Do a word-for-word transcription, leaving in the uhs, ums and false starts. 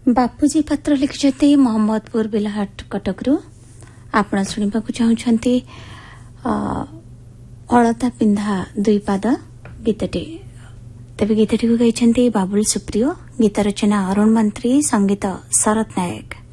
बापूजी पत्र लिखिछन्ति मोहम्मदपुर बिलाहाट कटकरू आपण शुणिबाकू चाहुछन्ति अलता पिंधा दुई पाद गीतटी तेबे गीतटी को गाइछन्ति बाबुल सुप्रियो गीत रचना अरुण मंत्री संगीत शरत नायक।